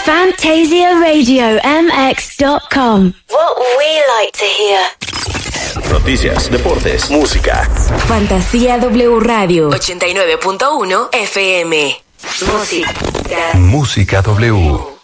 FantasiaRadioMX.com. What we like to hear. Noticias, deportes, música. Fantasía W Radio 89.1 FM. Música W.